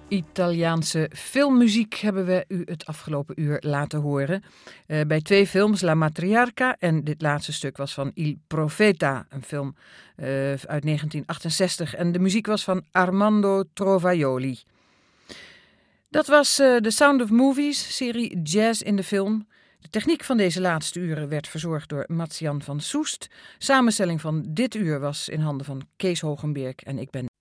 Italiaanse filmmuziek hebben we u het afgelopen uur laten horen. Bij 2 films, La Matriarca en dit laatste stuk was van Il Profeta, een film uit 1968. En de muziek was van Armando Trovajoli. Dat was The Sound of Movies, serie Jazz in de Film. De techniek van deze laatste uren werd verzorgd door Mats-Jan van Soest. Samenstelling van dit uur was in handen van Kees Hogenberg en ik ben